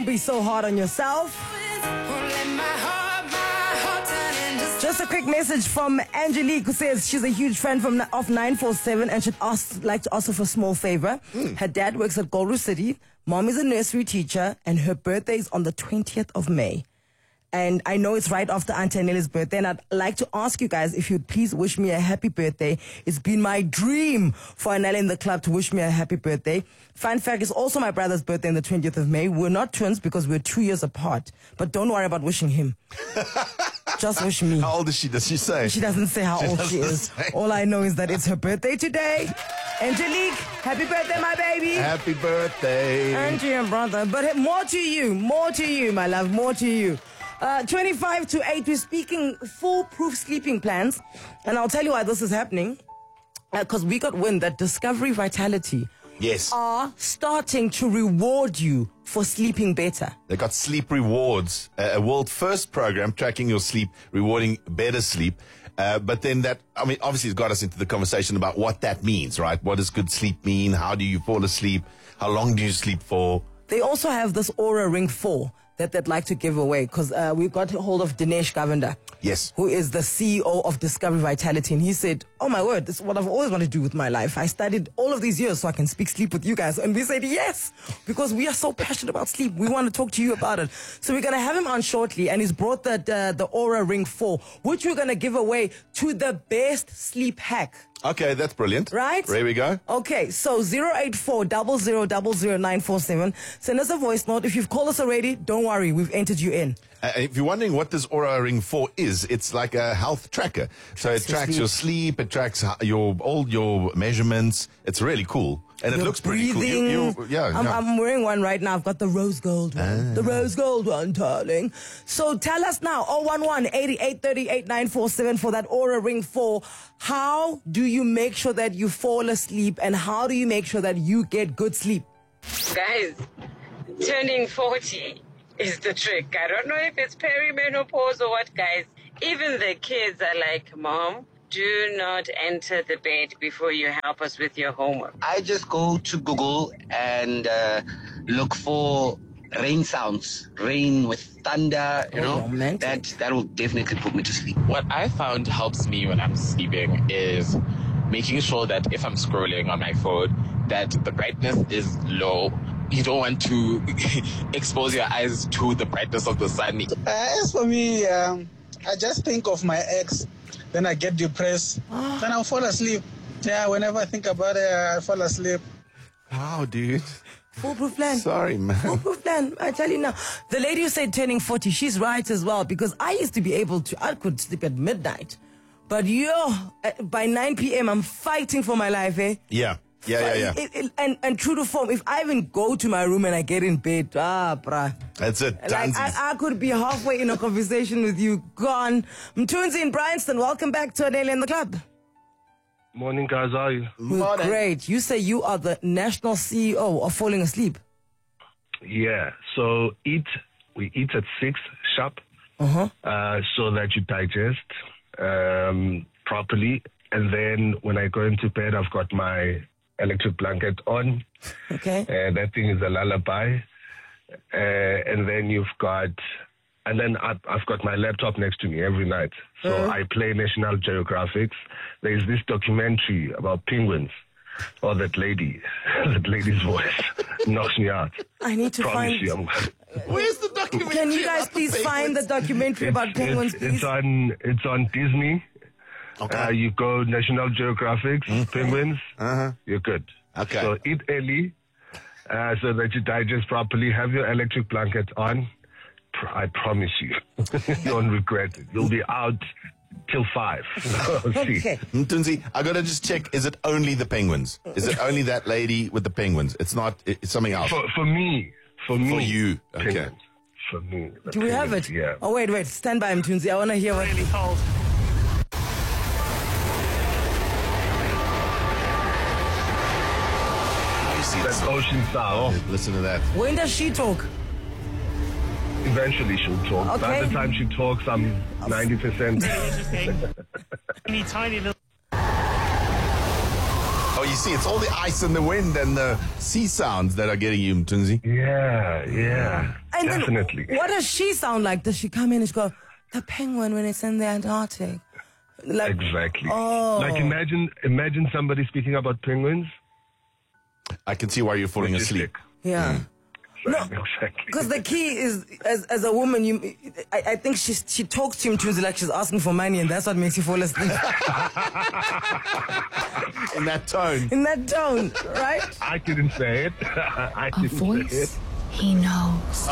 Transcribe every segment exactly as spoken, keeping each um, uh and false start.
Be so hard on yourself. Just a quick message from Angelique, who says she's a huge fan from of nine four seven and she'd ask, like to ask her for a small favor. Mm. Her dad works at Gold Rush City. Mom is a nursery teacher and her birthday is on the twentieth of May. And I know it's right after Auntie Aneli's birthday, and I'd like to ask you guys if you'd please wish me a happy birthday. It's been my dream for Aneli in the club to wish me a happy birthday. Fun fact, it's also my brother's birthday on the twentieth of May. We're not twins because we're two years apart. But don't worry about wishing him. Just wish me. How old is she? Does she say? She doesn't say how she old she is. Say. All I know is that it's her birthday today. Angelique, happy birthday, my baby. Happy birthday. And to your brother. But more to you, more to you, my love, more to you. Uh, twenty-five to eight, we're speaking foolproof sleeping plans. And I'll tell you why this is happening. Because uh, we got wind that Discovery Vitality yes. are starting to reward you for sleeping better. They got Sleep Rewards, a world first program tracking your sleep, rewarding better sleep. Uh, but then that, I mean, obviously it's got us into the conversation about what that means, right? What does good sleep mean? How do you fall asleep? How long do you sleep for? They also have this Aura Ring four that they'd like to give away because uh, we got hold of Dinesh Govender. Yes. Who is the C E O of Discovery Vitality. And he said, oh my word, this is what I've always wanted to do with my life. I studied all of these years so I can speak sleep with you guys. And we said, yes, because we are so passionate about sleep. We want to talk to you about it. So we're going to have him on shortly. And he's brought the, uh, the Aura Ring four, which we're going to give away to the best sleep hack. Okay, that's brilliant. Right? There we go. Okay, so zero eight four zero zero zero zero nine four seven. Send us a voice note. If you've called us already, don't worry, we've entered you in. Uh, if you're wondering what this Aura Ring four is, it's like a health tracker. So it tracks your sleep, it tracks your all your measurements. It's really cool. And your it looks breathing. pretty cool. You, you, yeah, I'm, yeah. I'm wearing one right now. I've got the rose gold one. Ah. The rose gold one, darling. So tell us now, oh one one, eight eight three eight, nine four seven for that Aura Ring four. How do you make sure that you fall asleep and how do you make sure that you get good sleep? Guys, turning forty is the trick. I don't know if it's perimenopause or what, guys. Even the kids are like, Mom, do not enter the bed before you help us with your homework. I just go to Google and uh, look for rain sounds, rain with thunder, you know, romantic. that that will definitely put me to sleep. What I found helps me when I'm sleeping is making sure that if I'm scrolling on my phone, that the brightness is low. You don't want to expose your eyes to the brightness of the sun. Uh, as for me, um, I just think of my ex, then I get depressed, then I'll fall asleep. Yeah, whenever I think about it, I fall asleep. Wow, dude. Foolproof plan. Sorry, man. Foolproof plan. I tell you now. The lady who said turning forty, she's right as well. Because I used to be able to, I could sleep at midnight. But yo, by nine p.m., I'm fighting for my life, eh? Yeah. Yeah, yeah, yeah. It, it, and, and true to form, if I even go to my room and I get in bed, ah, bruh. That's it. Like, I, I could be halfway in a conversation with you, gone. Mtunzi in Bryanston, welcome back to Aneli in the Club. Morning, guys. How are you? We're great. You say you are the national C E O of falling asleep. Yeah. So eat. We eat at six sharp, uh-huh. uh, so that you digest um, properly. And then when I go into bed, I've got my electric blanket on. Okay. Uh, that thing is a lullaby. Uh, and then you've got, and then I've, I've got my laptop next to me every night. So uh-huh. I play National Geographic. There's this documentary about penguins. Oh, that lady, that lady's voice knocks me out. I need to Promise find. You, I'm... Where's the documentary? Can you guys please find the documentary it's, about penguins, it's, please? It's on, it's on Disney. Okay. Uh, you go National Geographic, mm-hmm. penguins, uh-huh. you're good. Okay. So eat early uh, so that you digest properly. Have your electric blanket on. I promise you, you won't regret it. You'll be out till five. Okay. Mtunzi, I gotta just check. Is it only the penguins? Is it only that lady with the penguins? It's not. It's something else. For, for me. For me. For you. Okay. Penguins. For me. Do we have it? Yeah. Oh wait, wait. Stand by, Mtunzi. I want to hear what. Really cold. That's Ocean Sound. Oh, listen to that. When does she talk? Eventually she'll talk. Okay. By the time she talks, I'm ninety percent. Tiny, tiny little. Oh, you see, it's all the ice and the wind and the sea sounds that are getting you, Mtunzi. Yeah, yeah, And then definitely. what does she sound like? Does she come in and she go, the penguin when it's in the Antarctic? Like, Exactly. Oh. Like imagine, imagine somebody speaking about penguins. I can see why you're falling asleep. yeah. No, Exactly. because the key is, as as a woman, you, I, I think she she talks to him too like she's asking for money, and that's what makes you fall asleep In that tone. in that tone, right? I didn't say it. I A didn't say it. voice he knows.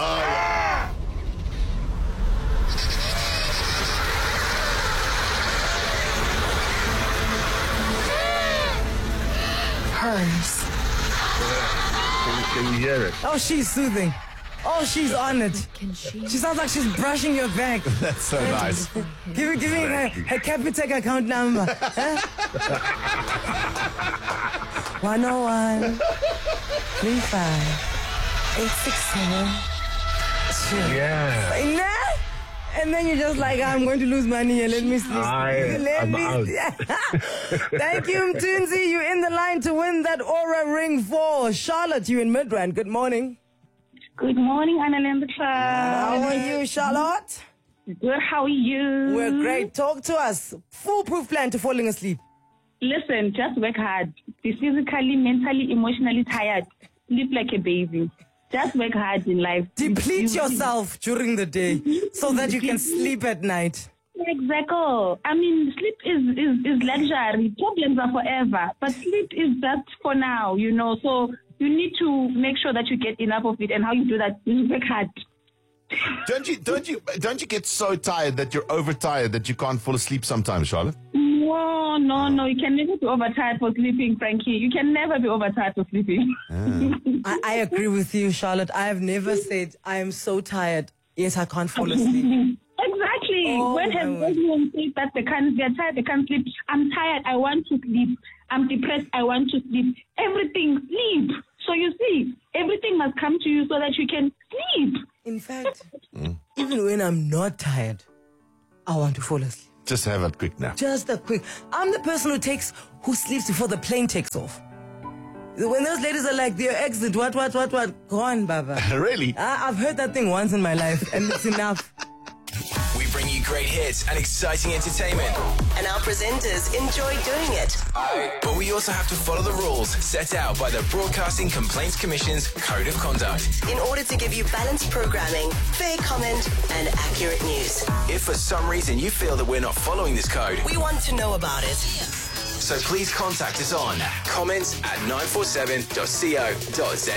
Hers. Can you, can you hear it? Oh, she's soothing. Oh, she's on it. Can she? She sounds like she's brushing your back. That's so nice. Give me, give me her, her Capitec account number. Huh? one oh one, three five, eight six seven. Yeah. Ain't that? And then you're just like, I'm going to lose money here. Let me sleep. I- Let I'm me. out. Thank you, Mtunzi. You're in the line to win that Aura Ring four. Charlotte, you in Midrand. Good morning. Good morning, Annalyn the How Club. are you, Charlotte? Good, how are you? We're great. Talk to us. Foolproof plan to falling asleep. Listen, just work hard. Be physically, mentally, emotionally tired. Sleep like a baby. Just work hard in life. Deplete You- yourself during the day so that you can sleep at night. Exactly. I mean, sleep is, is, is luxury. Problems are forever. But sleep is just for now, you know. So you need to make sure that you get enough of it. And how you do that, you work hard. Don't you don't you don't you get so tired that you're overtired that you can't fall asleep sometimes, Charlotte? No, no, no. You can never be overtired for sleeping, Frankie. You can never be overtired for sleeping. I, I agree with you, Charlotte. I have never said I am so tired. Yes, I can't fall asleep. Exactly. Oh, when has my word. everyone said that they can't, they're tired, they can't sleep? I'm tired, I want to sleep. I'm depressed, I want to sleep. Everything, sleep. So you see, everything must come to you so that you can sleep. In fact, even when I'm not tired, I want to fall asleep. Just have a quick nap. Just a quick. I'm the person who takes, who sleeps before the plane takes off. When those ladies are like, their exit, what, what, what, what? Go on, Baba. Really? I, I've heard that thing once in my life, and it's enough. We bring you great hits and exciting entertainment. And our presenters enjoy doing it. But we also have to follow the rules set out by the Broadcasting Complaints Commission's Code of Conduct. In order to give you balanced programming, fair comment, and accurate news. If for some reason you feel that we're not following this code, We want to know about it. so please contact us on comments at nine four seven dot co dot za.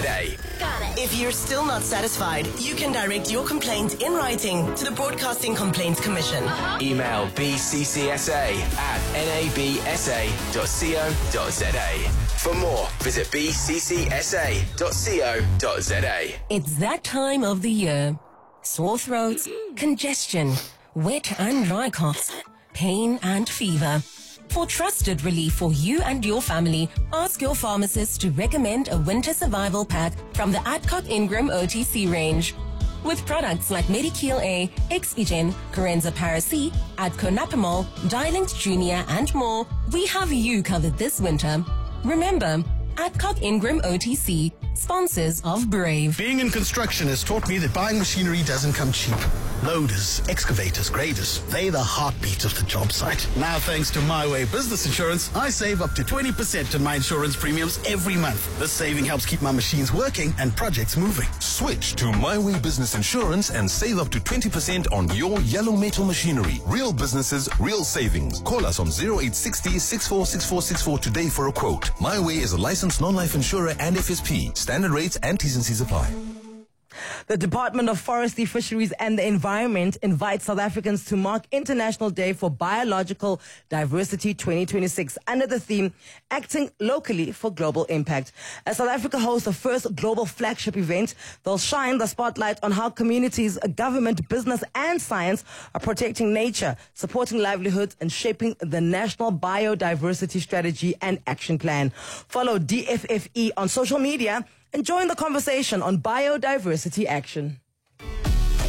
If you're still not satisfied, you can direct your complaint in writing to the Broadcasting Complaints Commission. Email b c c s a at n a b s a dot co dot za. For more, visit b c c s a dot co dot za. It's that time of the year. Sore throats, congestion, wet and dry coughs, pain and fever. For trusted relief for you and your family, ask your pharmacist to recommend a winter survival pack from the Adcock Ingram O T C range. With products like Medikeel A, Exigen, Corenza Paracy, Adco Napamol, Dilinct Junior and more, we have you covered this winter. Remember, Adcock Ingram O T C, sponsors of Brave. Being in construction has taught me that buying machinery doesn't come cheap. Loaders, excavators, graders, they're the heartbeat of the job site. Now, thanks to My Way Business Insurance, I save up to twenty percent on my insurance premiums every month. This saving helps keep my machines working and projects moving. Switch to My Way Business Insurance and save up to twenty percent on your yellow metal machinery. Real businesses, real savings. Call us on zero eight six zero, six four six four six four today for a quote. My Way is a licensed non-life insurer and F S P. Standard rates and T's and C's apply. The Department of Forestry, Fisheries and the Environment invites South Africans to mark International Day for Biological Diversity twenty twenty-six under the theme, Acting Locally for Global Impact. As South Africa hosts the first global flagship event, they'll shine the spotlight on how communities, government, business and science are protecting nature, supporting livelihoods and shaping the National Biodiversity Strategy and Action Plan. Follow D F F E on social media and join the conversation on biodiversity action. Get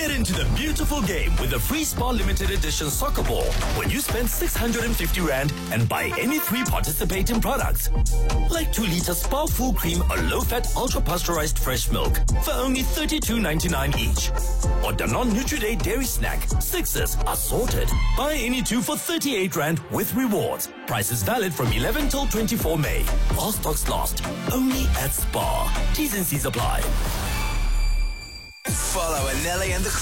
Get into the beautiful game with the free Spar limited edition soccer ball when you spend six hundred fifty rand and buy any three participating products. Like two liter Spar full cream or low-fat ultra-pasteurized fresh milk for only thirty-two ninety-nine each. Or Danone Nutri-Day dairy snack, sixes assorted. Buy any two for thirty-eight rand with rewards. Prices valid from eleven till twenty-four May. While stocks last. Only at Spar. T's and C's apply. Follow Anelli and the